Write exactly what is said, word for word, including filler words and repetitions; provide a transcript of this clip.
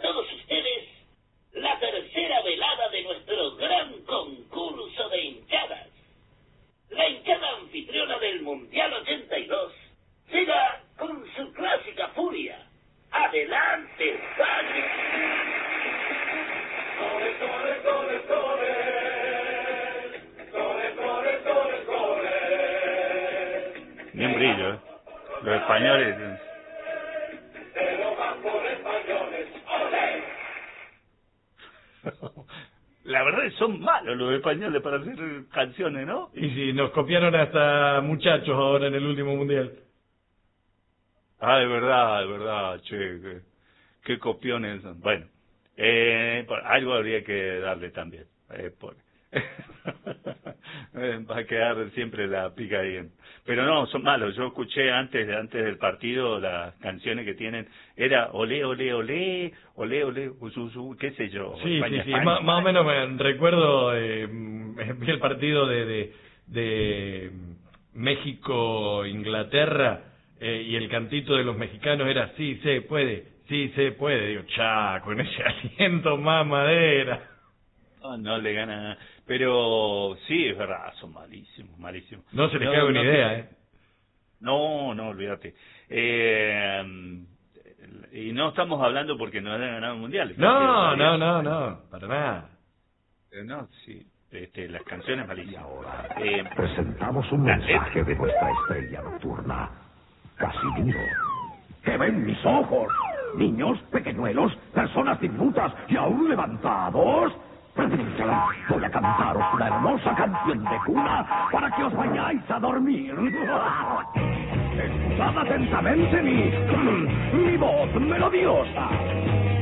todos ustedes la tercera velada de nuestro gran concurso de hinchadas. La hinchada anfitriona del Mundial ochenta y dos llega con su clásica furia. ¡Adelante, España! ¡Cole, cole, cole, cole! ¡Cole, cole, cole, cole! Ni un brillo, ¿eh? Los españoles... Pero van por españoles. ¡Olé! La verdad es que son malos los españoles para hacer canciones, ¿no? Y si nos copiaron hasta muchachos ahora en el último mundial. Ah, de verdad, de verdad, che, qué, qué copiones son. Bueno, eh, por, algo habría que darle también. Eh, por, va a quedar siempre la pica ahí. En, pero no, son malos. Yo escuché antes antes del partido las canciones que tienen. Era olé, olé, olé, olé, olé, ususu, qué sé yo. Sí, España, sí, sí. España. Más, más o menos me recuerdo, eh, vi el partido de, de, de México-Inglaterra. Eh, y el cantito de los mexicanos era sí se puede, sí se puede. Digo, cha, con ese aliento más madera. No, no le gana. Pero sí, es verdad, son malísimos, malísimos. No se les no, cabe una no, idea, ¿eh? No, no, olvídate. Eh, y no estamos hablando porque no han ganado el mundial. No, no, no, no, para nada. Eh, no, sí. Este, las canciones malísimas. Y ahora Eh, presentamos un mensaje de nuestra estrella nocturna. Casimiro. ¿Qué ven mis ojos? Niños, pequeñuelos, personas diminutas y aún levantados. Voy a cantaros una hermosa canción de cuna para que os vayáis a dormir. Escuchad atentamente mi, mi voz melodiosa.